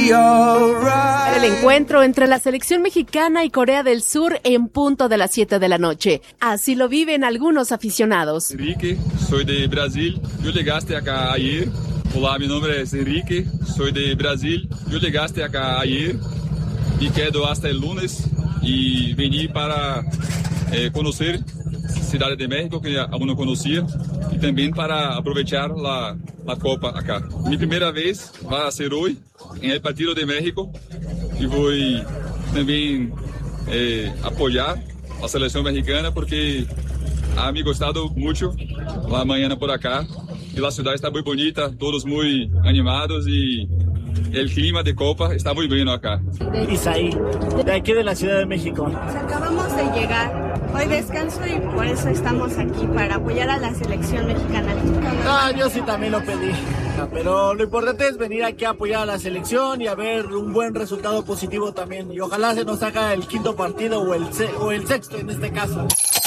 El encuentro entre la selección mexicana y Corea del Sur en punto de las 7 de la noche. Así lo viven algunos aficionados. Enrique, soy de Brasil. Yo llegaste acá ayer. Hola, mi nombre es Enrique, soy de Brasil. Yo llegaste acá ayer y quedo hasta el lunes y vení para conocer Ciudad de México, que aún no conocía, y también para aprovechar la Copa acá. Mi primera vez va a ser hoy en el partido de México y voy también apoyar a selección mexicana porque ha me gustado mucho la mañana por acá y la ciudad está muy bonita, todos muy animados y el clima de Copa está muy bueno acá. Isaí, de aquí de la Ciudad de México. Acabamos de llegar. Hoy descanso y por eso estamos aquí, para apoyar a la selección mexicana. No, yo sí también lo pedí. Pero lo importante es venir aquí a apoyar a la selección y a ver un buen resultado positivo también. Y ojalá se nos haga el quinto partido o el sexto en este caso.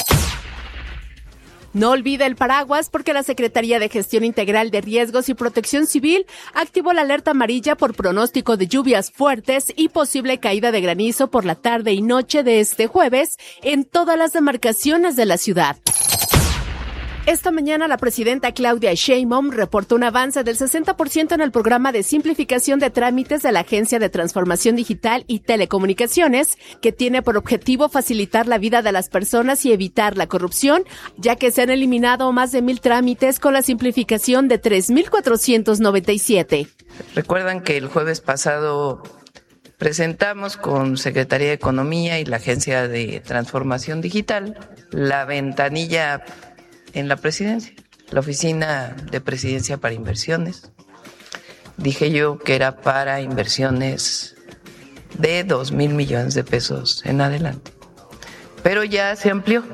No olvide el paraguas porque la Secretaría de Gestión Integral de Riesgos y Protección Civil activó la alerta amarilla por pronóstico de lluvias fuertes y posible caída de granizo por la tarde y noche de este jueves en todas las demarcaciones de la ciudad. Esta mañana la presidenta Claudia Sheinbaum reportó un avance del 60% en el programa de simplificación de trámites de la Agencia de Transformación Digital y Telecomunicaciones, que tiene por objetivo facilitar la vida de las personas y evitar la corrupción, ya que se han eliminado más de 1,000 trámites con la simplificación de 3,497. Recuerdan que el jueves pasado presentamos con Secretaría de Economía y la Agencia de Transformación Digital la ventanilla en la presidencia, la oficina de presidencia para inversiones. Dije yo que era para inversiones de 2,000 millones de pesos en adelante. Pero ya se amplió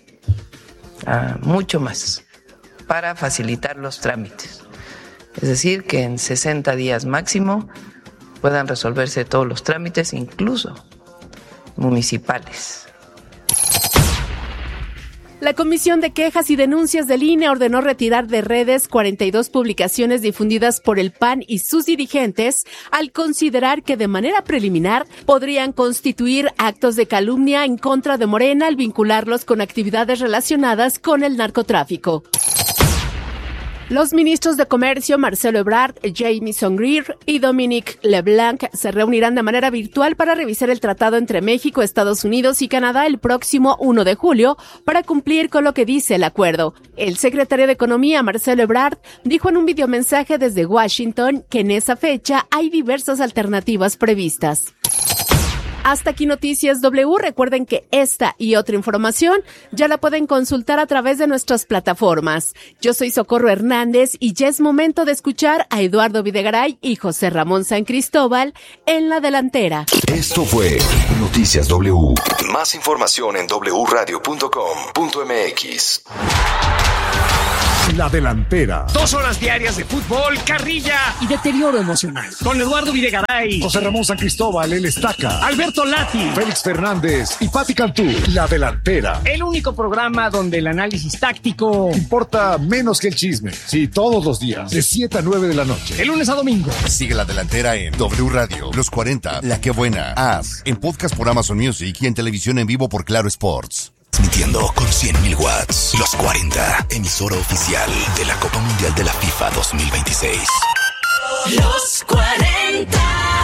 a mucho más para facilitar los trámites. Es decir, que en 60 días máximo puedan resolverse todos los trámites, incluso municipales. La Comisión de Quejas y Denuncias del INE ordenó retirar de redes 42 publicaciones difundidas por el PAN y sus dirigentes al considerar que de manera preliminar podrían constituir actos de calumnia en contra de Morena al vincularlos con actividades relacionadas con el narcotráfico. Los ministros de Comercio Marcelo Ebrard, Jamieson Greer y Dominique LeBlanc se reunirán de manera virtual para revisar el tratado entre México, Estados Unidos y Canadá el próximo 1 de julio para cumplir con lo que dice el acuerdo. El secretario de Economía, Marcelo Ebrard, dijo en un videomensaje desde Washington que en esa fecha hay diversas alternativas previstas. Hasta aquí Noticias W. Recuerden que esta y otra información ya la pueden consultar a través de nuestras plataformas. Yo soy Socorro Hernández y ya es momento de escuchar a Eduardo Videgaray y José Ramón San Cristóbal en la delantera. Esto fue Noticias W. Más información en wradio.com.mx. La delantera. 2 horas diarias de fútbol, carrilla y deterioro emocional. Con Eduardo Videgaray, José Ramón San Cristóbal, el Estaca, Alberto Lati, Félix Fernández y Pati Cantú. La delantera. El único programa donde el análisis táctico importa menos que el chisme. Sí, todos los días, de 7 a 9 de la noche. De lunes a domingo. Sigue La Delantera en W Radio, Los 40, La Que Buena, As, en podcast por Amazon Music y en televisión en vivo por Claro Sports. Transmitiendo con 100.000 watts, Los 40, emisora oficial de la Copa Mundial de la FIFA 2026. Los 40.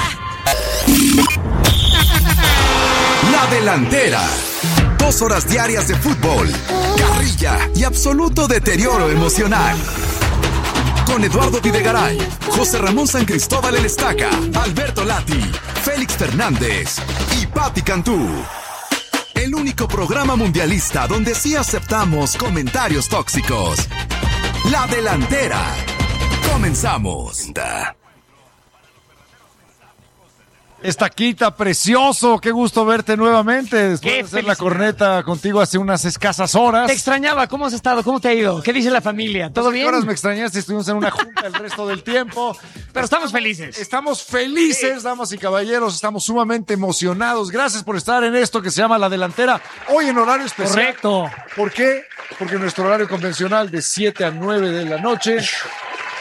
La Delantera. 2 horas diarias de fútbol, carrilla y absoluto deterioro emocional. Con Eduardo Videgaray, José Ramón San Cristóbal el Estaca, Alberto Lati, Félix Fernández y Pati Cantú. El único programa mundialista donde sí aceptamos comentarios tóxicos. La Delantera. Comenzamos. Estaquita, precioso, qué gusto verte nuevamente después de hacer la corneta contigo hace unas escasas horas. Te extrañaba, ¿cómo has estado? ¿Cómo te ha ido? ¿Qué dice la familia? ¿Todo bien? Horas me extrañaste, estuvimos en una junta el resto del tiempo. Pero estamos felices. Estamos felices, damas y caballeros, estamos sumamente emocionados. Gracias por estar en esto que se llama La Delantera, hoy en horario especial. Correcto. ¿Por qué? Porque nuestro horario convencional de 7 a 9 de la noche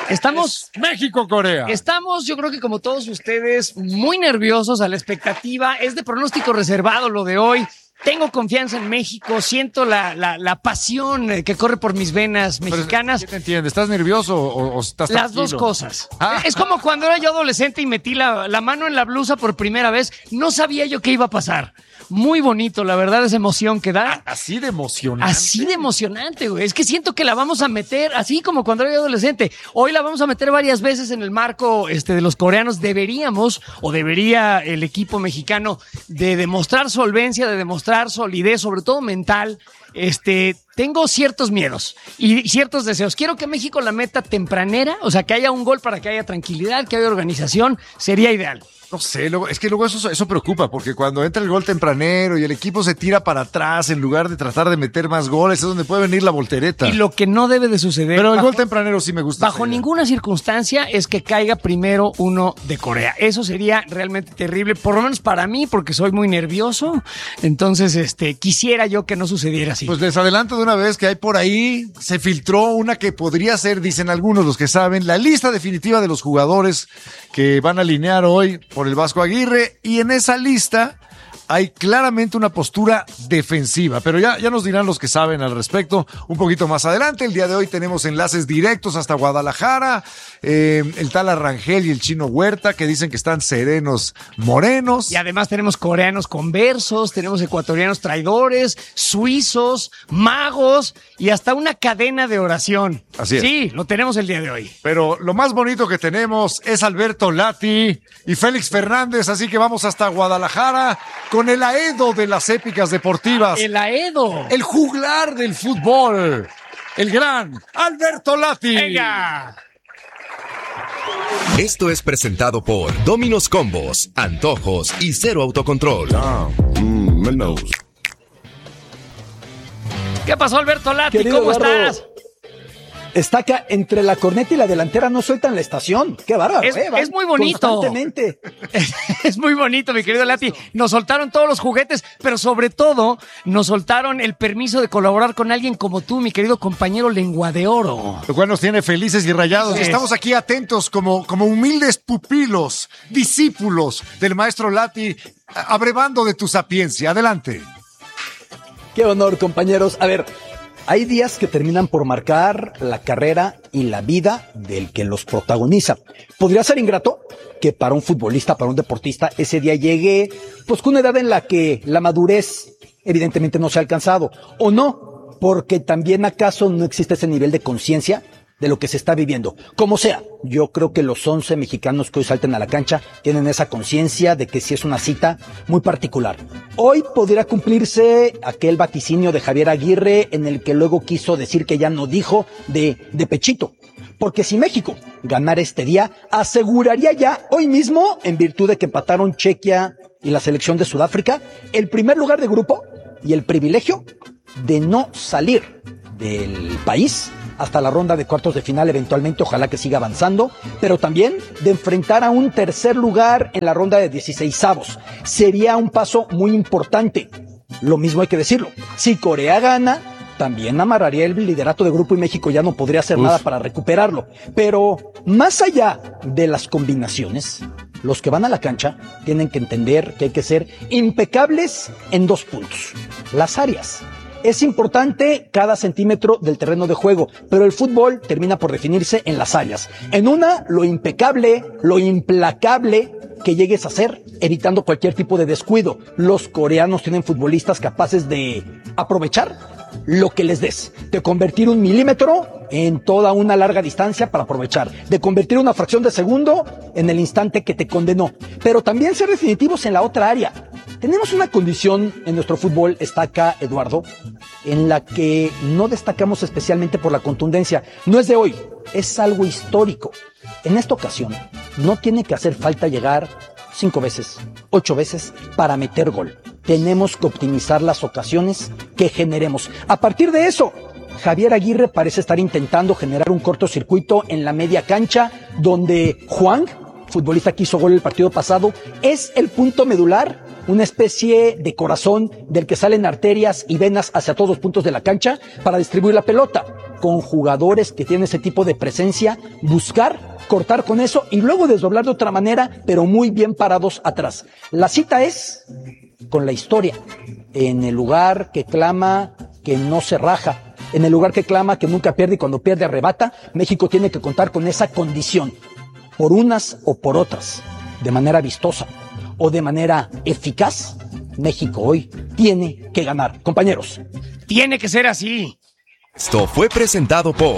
Estamos... México-Corea. Estamos, yo creo que como todos ustedes, muy nerviosos a la expectativa. Es de pronóstico reservado lo de hoy. Tengo confianza en México, siento la pasión que corre por mis venas mexicanas. ¿Qué te entiendes? ¿Estás nervioso o estás tranquilo? Las dos cosas. Es como cuando era yo adolescente y metí la mano en la blusa por primera vez. No sabía yo qué iba a pasar. Muy bonito, la verdad, esa emoción que da. Así de emocionante. Así de emocionante, güey. Es que siento que la vamos a meter, así como cuando era yo adolescente. Hoy la vamos a meter varias veces en el marco de los coreanos. Debería el equipo mexicano de demostrar solvencia, de demostrar solidez, sobre todo mental. Tengo ciertos miedos y ciertos deseos. Quiero que México la meta tempranera, o sea, que haya un gol para que haya tranquilidad, que haya organización, sería ideal. No sé, es que luego eso preocupa, porque cuando entra el gol tempranero y el equipo se tira para atrás en lugar de tratar de meter más goles, es donde puede venir la voltereta. Y lo que no debe de suceder... Pero el gol tempranero sí me gusta. Bajo ninguna circunstancia es que caiga primero uno de Corea. Eso sería realmente terrible, por lo menos para mí, porque soy muy nervioso. Entonces, quisiera yo que no sucediera así. Pues les adelanto de una vez que hay por ahí, se filtró una que podría ser, dicen algunos los que saben, la lista definitiva de los jugadores que van a alinear hoy por el Vasco Aguirre, y en esa lista hay claramente una postura defensiva, pero ya nos dirán los que saben al respecto un poquito más adelante. El día de hoy tenemos enlaces directos hasta Guadalajara, el tal Arrangel y el Chino Huerta, que dicen que están serenos morenos. Y además tenemos coreanos conversos, tenemos ecuatorianos traidores, suizos, magos y hasta una cadena de oración. Así es. Sí, lo tenemos el día de hoy. Pero lo más bonito que tenemos es Alberto Lati y Félix Fernández, así que vamos hasta Guadalajara con el Aedo de las épicas deportivas. El Aedo. El juglar del fútbol. El gran Alberto Lati. ¡Venga! Esto es presentado por Domino's Combos, Antojos y Cero Autocontrol. ¿Qué pasó, Alberto Lati? Querido ¿Cómo Eduardo, estás? Está acá entre la corneta y la delantera, no sueltan la estación. Qué bárbaro. Es muy bonito. Constantemente. Es muy bonito, mi querido Lati. Nos soltaron todos los juguetes, pero sobre todo nos soltaron el permiso de colaborar con alguien como tú, mi querido compañero Lengua de Oro. Lo cual nos tiene felices y rayados. Sí. Estamos aquí atentos como humildes pupilos, discípulos del maestro Lati, abrevando de tu sapiencia. Adelante. Qué honor, compañeros. A ver, hay días que terminan por marcar la carrera y la vida del que los protagoniza. Podría ser ingrato que para un futbolista, para un deportista, ese día llegue pues con una edad en la que la madurez evidentemente no se ha alcanzado. O no, porque también acaso no existe ese nivel de conciencia de lo que se está viviendo. Como sea, yo creo que los 11 mexicanos que hoy salten a la cancha tienen esa conciencia de que sí es una cita muy particular. Hoy podría cumplirse aquel vaticinio de Javier Aguirre en el que luego quiso decir que ya no dijo de pechito. Porque si México ganara este día, aseguraría ya hoy mismo, en virtud de que empataron Chequia y la selección de Sudáfrica, el primer lugar de grupo y el privilegio de no salir del país hasta la ronda de cuartos de final, eventualmente, ojalá que siga avanzando, pero también de enfrentar a un tercer lugar en la ronda de 16avos. Sería un paso muy importante. Lo mismo hay que decirlo. Si Corea gana, también amarraría el liderato de grupo y México ya no podría hacer nada para recuperarlo. Pero más allá de las combinaciones, los que van a la cancha tienen que entender que hay que ser impecables en 2 puntos. Las áreas. Es importante cada centímetro del terreno de juego, pero el fútbol termina por definirse en las áreas. En una, lo impecable, lo implacable que llegues a ser, evitando cualquier tipo de descuido. Los coreanos tienen futbolistas capaces de aprovechar lo que les des, de convertir 1 milímetro en toda una larga distancia para aprovechar, de convertir una fracción de segundo en el instante que te condenó, pero también ser definitivos en la otra área. Tenemos una condición en nuestro fútbol, está acá Eduardo, en la que no destacamos especialmente por la contundencia. No es de hoy, es algo histórico. En esta ocasión, no tiene que hacer falta llegar 5 veces, 8 veces para meter gol. Tenemos que optimizar las ocasiones que generemos. A partir de eso, Javier Aguirre parece estar intentando generar un cortocircuito en la media cancha, donde Juan, futbolista que hizo gol el partido pasado, es el punto medular, una especie de corazón del que salen arterias y venas hacia todos los puntos de la cancha para distribuir la pelota. con jugadores que tienen ese tipo de presencia, buscar, cortar con eso y luego desdoblar de otra manera, pero muy bien parados atrás. La cita es con la historia, en el lugar que clama que no se raja, en el lugar que clama que nunca pierde y cuando pierde arrebata. México tiene que contar con esa condición, por unas o por otras, de manera vistosa o de manera eficaz. México hoy tiene que ganar. Compañeros, tiene que ser así. Esto fue presentado por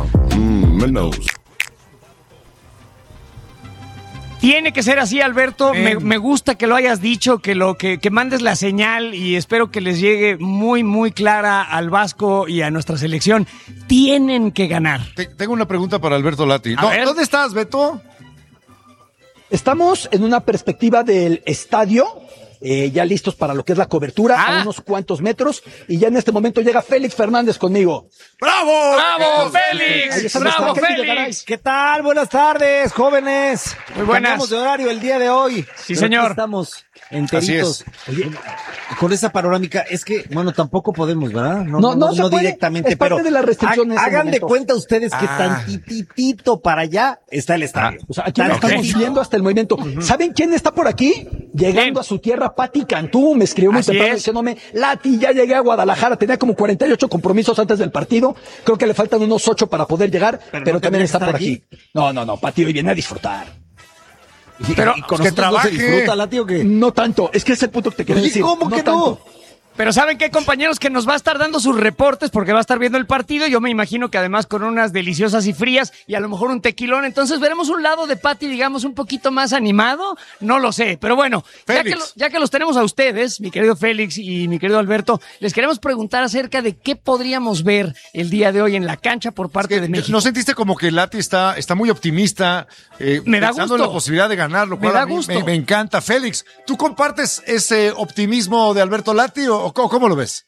Tiene que ser así, Alberto. Me gusta que lo hayas dicho, que mandes la señal y espero que les llegue muy, muy clara al Vasco y a nuestra selección. Tienen que ganar. Tengo una pregunta para Alberto Lati. ¿Dónde estás, Beto? estamos en una perspectiva del estadio. Ya listos para lo que es la cobertura, a unos cuantos metros, y ya en este momento llega Félix Fernández conmigo. ¡Bravo! ¡Bravo, Félix! ¡Bravo, Félix! ¿Qué tal? Buenas tardes, jóvenes. Muy buenas. Cambiamos de horario el día de hoy. Sí, señor. Estamos enteritos. Oye, con esa panorámica, es que, bueno, tampoco podemos, ¿verdad? No directamente, es parte pero de la restricción en ese hagan de momento. cuenta ustedes que tantitito para allá está el estadio. O sea, aquí lo estamos viendo hasta el movimiento. ¿Saben quién está por aquí? Llegando a su tierra, Pati Cantú, me escribió muy temprano diciéndome, Lati, ya llegué a Guadalajara, tenía como 48 compromisos antes del partido, creo que le faltan unos 8 para poder llegar, pero no también está por aquí. No, Pati hoy viene a disfrutar. Pero ¿Y con nosotros no se disfruta, Lati, o qué? No tanto, es que es el punto que te quiero decir. ¿Cómo que no? Pero ¿saben qué, compañeros? Que nos va a estar dando sus reportes porque va a estar viendo el partido. Yo me imagino que además con unas deliciosas y frías y a lo mejor un tequilón. Entonces veremos un lado de Pati, digamos, un poquito más animado. No lo sé. Pero bueno, ya que los tenemos a ustedes, mi querido Félix y mi querido Alberto, les queremos preguntar acerca de qué podríamos ver el día de hoy en la cancha por parte de México. ¿No sentiste como que Lati está muy optimista? Me da pensando gusto. en la posibilidad de ganar, lo cual Me da a mí gusto. me encanta. Félix, ¿tú compartes ese optimismo de Alberto Lati o cómo lo ves?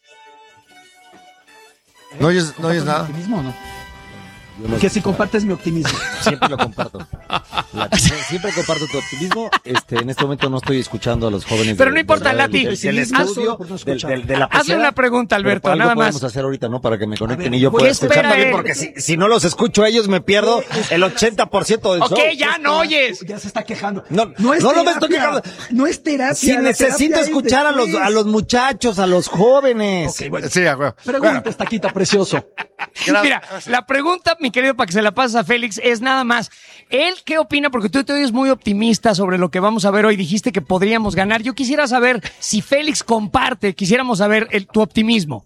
¿No oyes nada? ¿Optimismo o no? Que si compartes mi optimismo. Siempre lo comparto. Siempre comparto tu optimismo. En este momento no estoy escuchando a los jóvenes. Pero no importa, Lati. Del estudio, de la Hazle una pregunta, Alberto, algo nada más. podemos hacer ahorita, ¿no? Para que me conecten y yo pueda escuchar espera también, él. porque si no los escucho a ellos me pierdo el 80% del show. Ok, ya no oyes. Ya se está quejando. No es me terapia. estoy quejando. No es terapia. Si la necesito terapia es escuchar a los muchachos, a los jóvenes. Ok, bueno. Sí, güey. Pregunta, Taquita precioso. Mira, la pregunta, mi querido, para que se la pases a Félix, es nada más. ¿Él qué opina? Porque tú te oyes muy optimista sobre lo que vamos a ver hoy. Dijiste que podríamos ganar. Yo quisiera saber si Félix comparte, quisiéramos saber tu optimismo.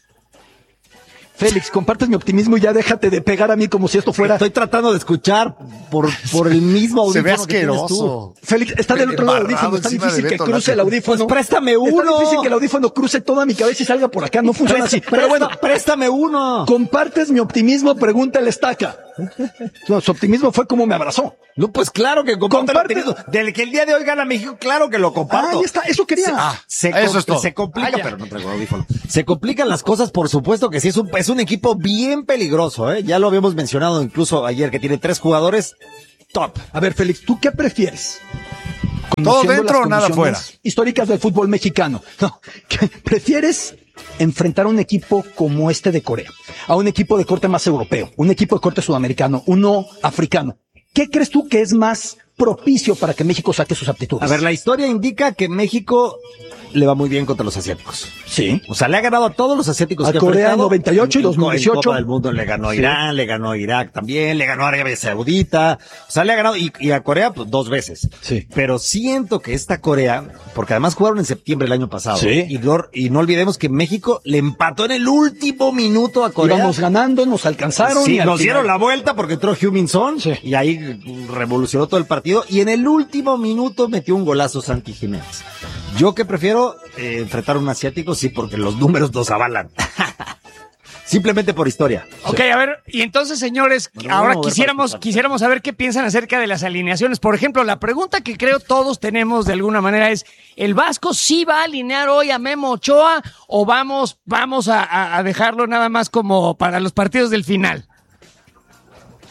Félix, compartes mi optimismo y ya déjate de pegar a mí como si esto fuera... Estoy tratando de escuchar por el mismo Se ve audífono que tienes tú. asqueroso. Félix, está del otro lado del audífono, está encima de difícil que Beto cruce el Lati. audífono. Pues préstame Está uno. difícil que el audífono cruce toda mi cabeza y salga por acá, no funciona así. Pero bueno, préstame uno. ¿compartes mi optimismo? Pregúntale Estaca. No, su optimismo fue como me abrazó. No, pues claro que comparto el optimismo. Del que el día de hoy gana México, claro que lo comparto. Ahí está, eso quería. Eso es todo. Se complica, pero no traigo audífono. Se complican las cosas, por supuesto que sí, es un equipo bien peligroso, ¿eh? Ya lo habíamos mencionado incluso ayer, que tiene 3 jugadores top. A ver, Félix, ¿tú qué prefieres? ¿Todo Conociendo dentro las o nada condiciones fuera? históricas del fútbol mexicano. No, ¿qué prefieres enfrentar a un equipo como este de Corea? A un equipo de corte más europeo, un equipo de corte sudamericano, uno africano. ¿Qué crees tú que es más propicio para que México saque sus aptitudes? A ver, la historia indica que México le va muy bien contra los asiáticos. Sí. O sea, le ha ganado a todos los asiáticos A que ha Corea enfrentado. 98 y 2018. En Copa del Mundo le ganó a Irán, le ganó a Irak también, le ganó a Arabia Saudita. O sea, le ha ganado y a Corea pues 2 veces. Sí. Pero siento que esta Corea, porque además jugaron en septiembre el año pasado. Sí. Y no olvidemos que México le empató en el último minuto a Corea. Íbamos ganando, nos alcanzaron. Sí, y al nos final- dieron la vuelta porque entró Heung-min Son Sí. y ahí revolucionó todo el partido. Y en el último minuto metió un golazo Santi Jiménez. Yo que prefiero enfrentar a un asiático, sí, porque los números nos avalan. Simplemente por historia. Ok, a ver, y entonces, señores, Bueno, ahora vamos a ver quisiéramos saber qué piensan acerca de las alineaciones. Por ejemplo, la pregunta que creo todos tenemos de alguna manera es, ¿el Vasco sí va a alinear hoy a Memo Ochoa o vamos a dejarlo nada más como para los partidos del final?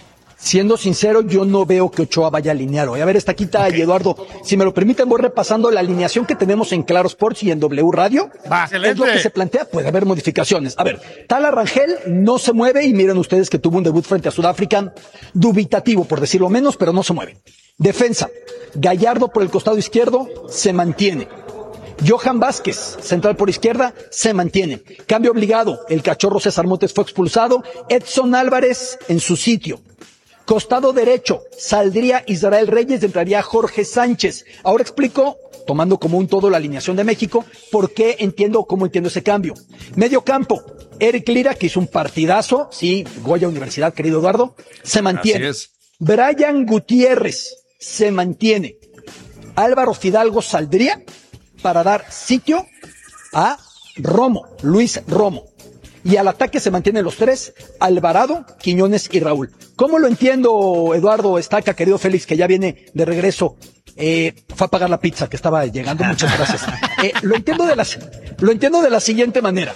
Siendo sincero, yo no veo que Ochoa vaya a alinear hoy. A ver, Estaquita y Eduardo, si me lo permiten, voy repasando la alineación que tenemos en Claro Sports y en W Radio. Es lo que se plantea, puede haber modificaciones. A ver, Tala Rangel no se mueve y miren ustedes que tuvo un debut frente a Sudáfrica dubitativo, por decirlo menos, pero no se mueve. Defensa, Gallardo por el costado izquierdo se mantiene. Johan Vázquez, central por izquierda, se mantiene. Cambio obligado, el cachorro César Montes fue expulsado. Edson Álvarez en su sitio. Costado derecho, saldría Israel Reyes, entraría Jorge Sánchez. Ahora explico, tomando como un todo la alineación de México, cómo entiendo ese cambio. Medio campo, Eric Lira, que hizo un partidazo, sí, Goya Universidad, querido Eduardo, se mantiene. Así es. Brian Gutiérrez, se mantiene. Álvaro Fidalgo saldría para dar sitio a Luis Romo. Y al ataque se mantienen los tres, Alvarado, Quiñones y Raúl. ¿Cómo lo entiendo, Eduardo Estaca, querido Félix, que ya viene de regreso? Fue a pagar la pizza que estaba llegando, muchas gracias. Lo entiendo de la siguiente manera.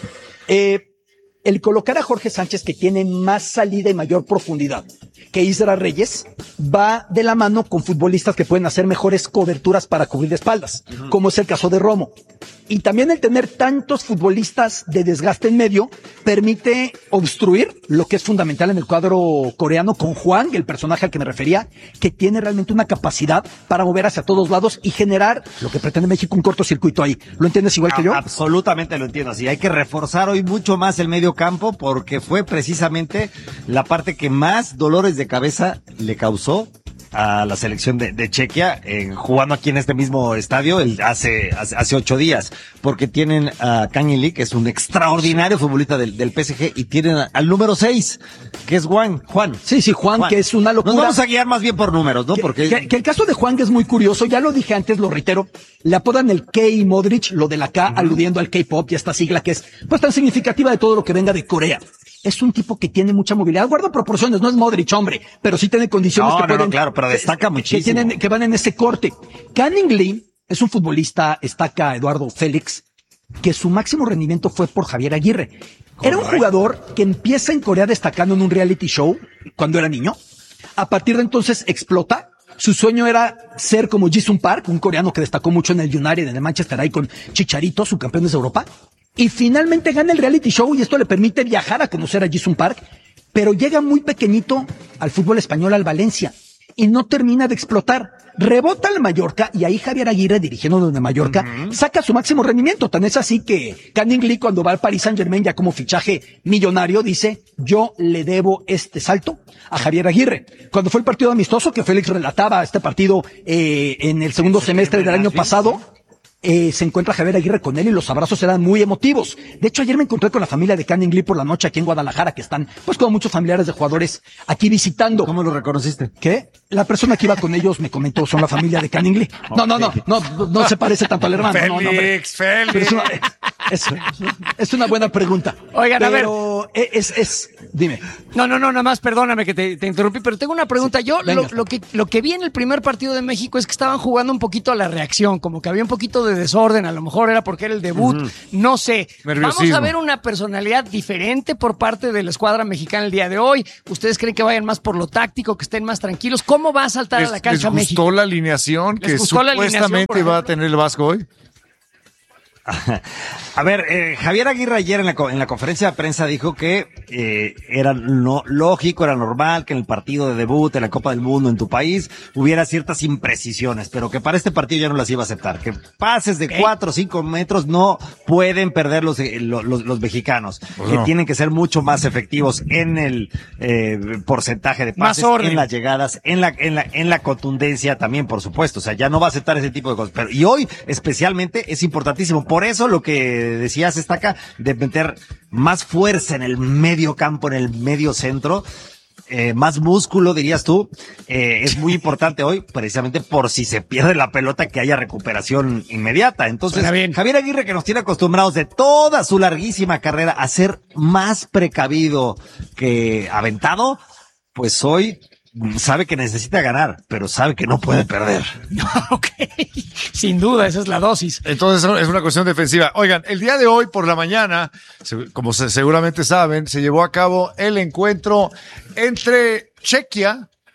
El colocar a Jorge Sánchez, que tiene más salida y mayor profundidad que Israel Reyes, va de la mano con futbolistas que pueden hacer mejores coberturas para cubrir de espaldas, como es el caso de Romo. Y también el tener tantos futbolistas de desgaste en medio permite obstruir lo que es fundamental en el cuadro coreano con Hwang, el personaje al que me refería, que tiene realmente una capacidad para mover hacia todos lados y generar lo que pretende México, un cortocircuito ahí. ¿Lo entiendes igual que yo? Absolutamente lo entiendo. Sí, hay que reforzar hoy mucho más el medio campo porque fue precisamente la parte que más dolores de cabeza le causó a la selección de Chequia, jugando aquí en este mismo estadio hace 8 días, porque tienen a Kang In-lee, que es un extraordinario futbolista del PSG, y tienen al número 6, que es Juan. Sí, Juan, que es una locura. Nos vamos a guiar más bien por números, ¿no? Que el caso de Juan, que es muy curioso, ya lo dije antes, lo reitero, le apodan el K Modric, lo de la K, aludiendo al K-pop y a esta sigla que es pues tan significativa de todo lo que venga de Corea. Es un tipo que tiene mucha movilidad, guarda proporciones, no es Modric, hombre, pero sí tiene condiciones que pueden... claro, pero destaca muchísimo. Que van en ese corte. Kang In-lee es un futbolista, Estaca Eduardo Félix, que su máximo rendimiento fue por Javier Aguirre. Correcto. Era un jugador que empieza en Corea destacando en un reality show cuando era niño. A partir de entonces explota. Su sueño era ser como Jisung Park, un coreano que destacó mucho en el United, en el Manchester ahí con Chicharito, subcampeones de Europa. Y finalmente gana el reality show y esto le permite viajar a conocer a Jisung Park, pero llega muy pequeñito al fútbol español, al Valencia, y no termina de explotar. Rebota al Mallorca y ahí Javier Aguirre, dirigiendo desde Mallorca, saca su máximo rendimiento. Tan es así que Kang In-lee, cuando va al Paris Saint-Germain ya como fichaje millonario, dice, yo le debo este salto a Javier Aguirre. Cuando fue el partido amistoso, que Félix relataba este partido en el segundo semestre del año pasado, se encuentra Javier Aguirre con él y los abrazos eran muy emotivos. De hecho, ayer me encontré con la familia de Kang In-lee por la noche aquí en Guadalajara, que están, pues, como muchos familiares de jugadores aquí visitando. ¿Cómo lo reconociste? ¿Qué? La persona que iba con ellos me comentó, son la familia de Kang In-lee. No se parece tanto al hermano. Félix. Es una buena pregunta. Oigan, pero, a ver. Dime. No, nada más perdóname que te interrumpí, pero tengo una pregunta. Sí, yo lo que vi en el primer partido de México es que estaban jugando un poquito a la reacción, como que había un poquito de desorden, a lo mejor era porque era el debut, no sé. Vamos a ver una personalidad diferente por parte de la escuadra mexicana el día de hoy. ¿Ustedes creen que vayan más por lo táctico, que estén más tranquilos? ¿Cómo va a saltar a la cancha México? ¿Les gustó la alineación que supuestamente va a tener el Vasco hoy? A ver, Javier Aguirre ayer en la conferencia de prensa dijo que era lógico, era normal que en el partido de debut en la Copa del Mundo en tu país hubiera ciertas imprecisiones, pero que para este partido ya no las iba a aceptar, que pases de 4 o 5 metros no pueden perder los mexicanos, que tienen que ser mucho más efectivos en el porcentaje de pases, en las llegadas, en la contundencia también, por supuesto. O sea, ya no va a aceptar ese tipo de cosas, pero y hoy especialmente es importantísimo. Por eso lo que decías, Estaca, de meter más fuerza en el medio campo, en el medio centro, más músculo, dirías tú, es muy importante hoy, precisamente por si se pierde la pelota, que haya recuperación inmediata. Entonces, Javier Aguirre, que nos tiene acostumbrados de toda su larguísima carrera a ser más precavido que aventado, pues hoy sabe que necesita ganar, pero sabe que no puede perder. Ok, sin duda, esa es la dosis. Entonces es una cuestión defensiva. Oigan, el día de hoy por la mañana, como seguramente saben, se llevó a cabo el encuentro entre Chequia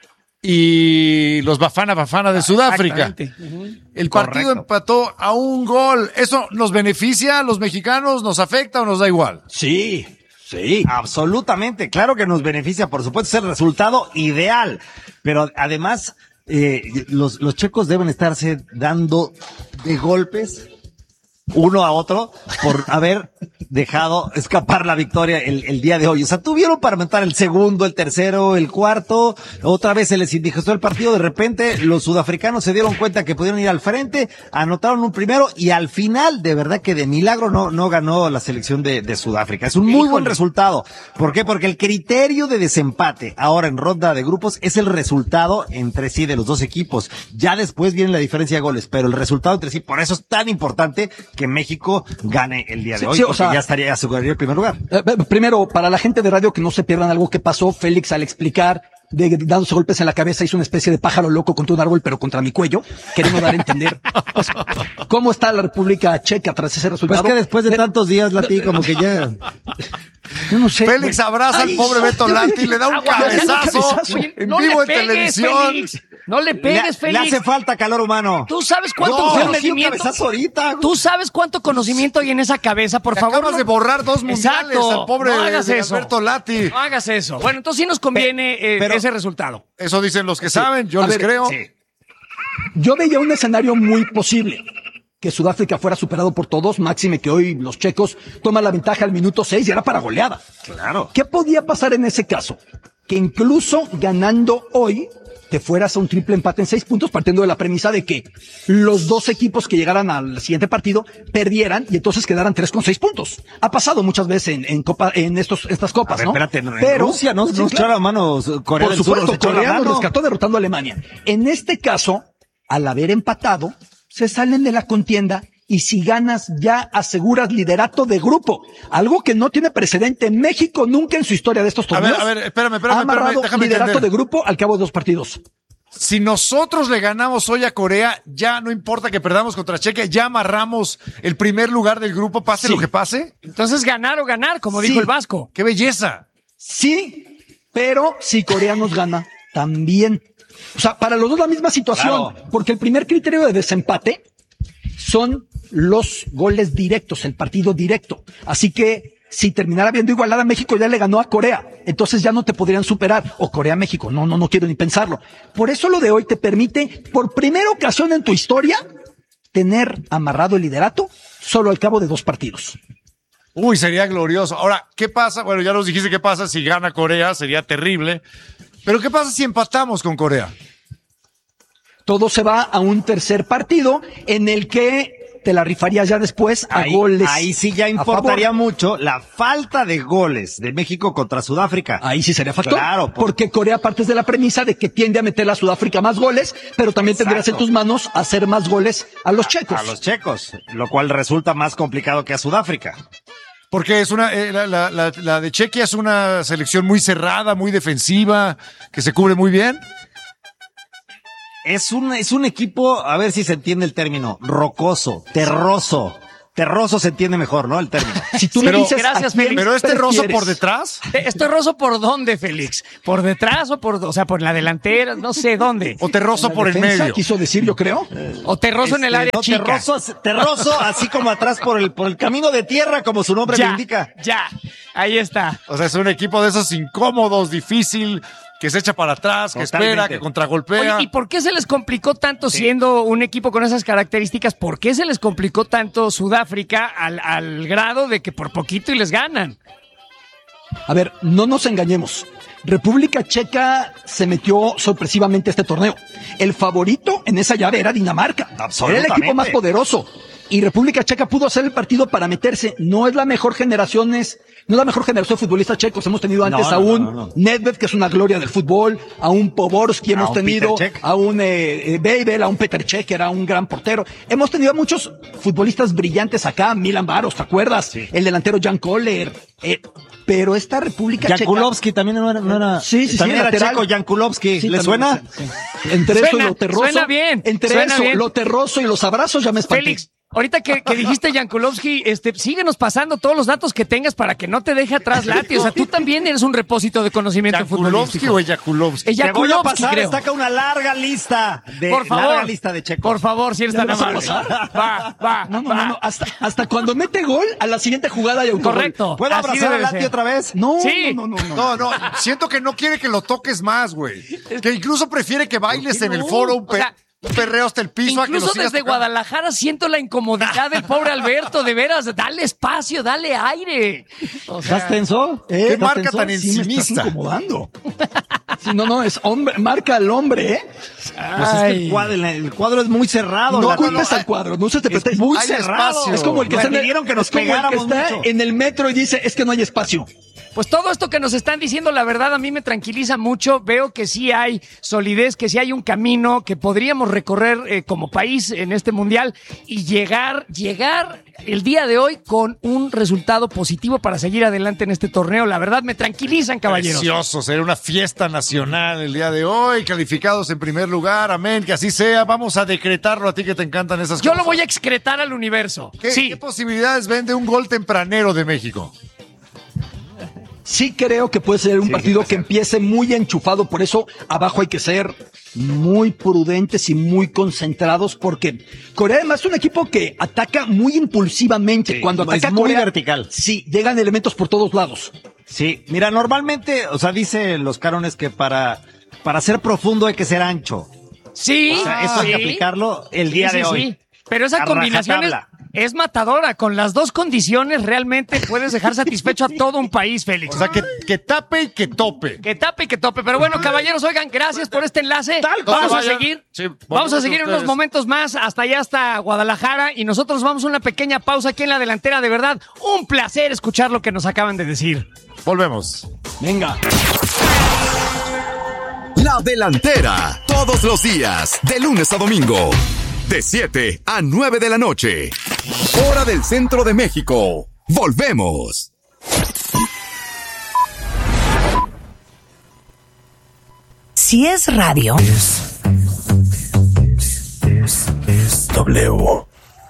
y los Bafana de Sudáfrica. El partido empató a un gol. ¿Eso nos beneficia a los mexicanos? ¿Nos afecta o nos da igual? Sí, absolutamente. Claro que nos beneficia, por supuesto, es el resultado ideal. Pero además, los checos deben estarse dando de golpes uno a otro por haber dejado escapar la victoria el día de hoy. O sea, tuvieron para meter el segundo, el tercero, el cuarto, otra vez se les indigestó el partido, de repente los sudafricanos se dieron cuenta que pudieron ir al frente, anotaron un primero y al final, de verdad que de milagro no ganó la selección de Sudáfrica. Es un muy buen resultado. ¿Por qué? Porque el criterio de desempate ahora en ronda de grupos es el resultado entre sí de los dos equipos. Ya después viene la diferencia de goles, pero el resultado entre sí, por eso es tan importante que México gane el día de hoy, porque ya aseguraría el primer lugar. Primero, para la gente de radio que no se pierdan algo que pasó, Félix al explicar dándose golpes en la cabeza hizo una especie de pájaro loco contra un árbol, pero contra mi cuello, queriendo dar a entender pues, cómo está la República Checa tras ese resultado. Pues que después de tantos días, Lati, como que ya... Yo no sé. Félix abraza al pobre Beto Lati y le da un cabezazo en vivo en televisión. Félix. No le pegues, Félix. Le hace falta calor humano. ¿Tú sabes cuánto conocimiento? ¿Tú sabes cuánto conocimiento hay en esa cabeza? Por favor. Acabas de borrar 2 mundiales al pobre Alberto Lati. No hagas eso. Bueno, entonces sí nos conviene ese resultado. Eso dicen los que saben, yo les creo. Sí. Yo veía un escenario muy posible. Que Sudáfrica fuera superado por todos, máxime que hoy los checos toman la ventaja al minuto 6 y era para goleada. Claro. ¿Qué podía pasar en ese caso? Que incluso ganando hoy, te fueras a un triple empate en 6 puntos, partiendo de la premisa de que los dos equipos que llegaran al siguiente partido perdieran y entonces quedaran 3 con 6 puntos. Ha pasado muchas veces en estas copas, ¿no? Espérate, pero Rusia no echó la mano Corea del Sur. Por supuesto, Corea nos rescató derrotando a Alemania. En este caso, al haber empatado, se salen de la contienda y si ganas ya aseguras liderato de grupo. Algo que no tiene precedente. México nunca en su historia de estos torneos a ver, espérame, ha amarrado déjame liderato entender. de grupo al cabo de 2 partidos. Si nosotros le ganamos hoy a Corea, ya no importa que perdamos contra Chequia, ya amarramos el primer lugar del grupo, pase lo que pase. Entonces ganar o ganar, como dijo el Vasco. ¡Qué belleza! Sí, pero si Corea nos gana, también. O sea, para los dos la misma situación, porque el primer criterio de desempate son los goles directos, el partido directo. Así que si terminara viendo igualada, México ya le ganó a Corea. Entonces ya no te podrían superar. O Corea-México. No quiero ni pensarlo. Por eso lo de hoy te permite, por primera ocasión en tu historia, tener amarrado el liderato solo al cabo de 2 partidos. Uy, sería glorioso. Ahora, ¿qué pasa? Bueno, ya nos dijiste qué pasa si gana Corea, sería terrible. Pero ¿qué pasa si empatamos con Corea? Todo se va a un tercer partido en el que te la rifarías ya después a goles. Ahí sí ya importaría mucho la falta de goles de México contra Sudáfrica. Ahí sí sería factor. Claro. Porque Corea partes de la premisa de que tiende a meter a Sudáfrica más goles, pero también tendrías en tus manos hacer más goles a los checos. A los checos, lo cual resulta más complicado que a Sudáfrica. Porque es la de Chequia es una selección muy cerrada, muy defensiva, que se cubre muy bien. Es un equipo, a ver si se entiende el término, rocoso, terroso. Terroso se entiende mejor, ¿no? El término. Si tú me dices, gracias, Félix. ¿Pero es terroso por detrás? ¿Es terroso por dónde, Félix? ¿Por detrás o por la delantera? No sé dónde. ¿O terroso por el medio? Quiso decir, yo creo. ¿O terroso en el área chica? Terroso, así como atrás por el camino de tierra, como su nombre le indica. Ya, ahí está. O sea, es un equipo de esos incómodos, difícil, que se echa para atrás, que espera, que contragolpea. Oye, ¿y por qué se les complicó tanto siendo un equipo con esas características? ¿Por qué se les complicó tanto Sudáfrica al grado de que por poquito y les ganan? A ver, no nos engañemos. República Checa se metió sorpresivamente a este torneo. El favorito en esa llave era Dinamarca. Era el equipo más poderoso. Y República Checa pudo hacer el partido para meterse. No es la mejor generación de futbolistas checos. Hemos tenido antes a un Nedved, que es una gloria del fútbol, a un Poborski, hemos tenido a un Babel, a un Petr Cech, que era un gran portero. Hemos tenido a muchos futbolistas brillantes acá, Milan Baros, ¿te acuerdas? Sí. El delantero Jan Koller. Pero esta República Checa... Jankulovski también no era... Sí, también era lateral. checo, Jankulovski. Sí, ¿Le suena? Sí. Entre eso y lo terroso... Suena bien. Entre suena eso, bien. lo terroso y los abrazos ya me espanté. Félix, ahorita que dijiste Jankulovsky, síguenos pasando todos los datos que tengas para que no te deje atrás Lati. O sea, tú también eres un repósito de conocimiento futbolístico. ¿O Eyakulovsky? Te voy a pasar, creo. destaca una larga lista de Por favor, larga lista de checos. Por favor, si eres tan amable. Va. No. Hasta cuando mete gol, a la siguiente jugada hay autogol. Correcto. ¿Puedo Así abrazar a debe Lati ser. otra vez? No. No, siento que no quiere que lo toques más, güey. Que incluso prefiere que bailes en el foro un perreo hasta el piso. Incluso desde Guadalajara siento la incomodidad del pobre Alberto, de veras, dale espacio, dale aire. O sea, ¿Estás tenso? ¿Qué ¿Estás marca tenso? tan Sí, me estás encimista? incomodando. Sí, no, es hombre, marca al hombre, ¿eh? Pues es que el cuadro es muy cerrado. No Lati. culpes al cuadro, no se te preste. Es muy Hay cerrado. espacio. Es como el que está, pidieron que nos es como el que pegáramos está mucho. en el metro y dice, es que no hay espacio. pues todo esto que nos están diciendo, la verdad, a mí me tranquiliza mucho. Veo que sí hay solidez, que sí hay un camino que podríamos recorrer como país en este mundial y llegar el día de hoy con un resultado positivo para seguir adelante en este torneo. La verdad, me tranquilizan, caballeros. Precioso, será una fiesta nacional el día de hoy, calificados en primer lugar, amén, que así sea. Vamos a decretarlo a ti que te encantan esas Yo cosas. lo voy a excretar al universo. ¿Qué posibilidades ven de un gol tempranero de México? Sí creo que puede ser un partido que empiece muy enchufado, por eso abajo hay que ser muy prudentes y muy concentrados, porque Corea además es un equipo que ataca muy impulsivamente. Sí, cuando ataca es muy Corea, vertical. Sí, llegan elementos por todos lados. Sí, mira, normalmente, o sea, dice los carones que para ser profundo hay que ser ancho. Sí. O sea, eso hay que aplicarlo el día de hoy. Sí. Pero esa A combinación rajatabla. es matadora. Con las dos condiciones realmente puedes dejar satisfecho a todo un país, Félix. O sea, que tape y que tope. Que tape y que tope. Pero bueno, caballeros, oigan, gracias por este enlace. Vamos a seguir. Sí, Vamos a seguir en unos ustedes. momentos más hasta allá, hasta Guadalajara. Y nosotros vamos a una pequeña pausa aquí en la delantera. De verdad, un placer escuchar lo que nos acaban de decir. Volvemos. Venga. La delantera, todos los días, de lunes a domingo, de 7 a 9 de la noche, hora del centro de México. Volvemos. Si es radio. Es W.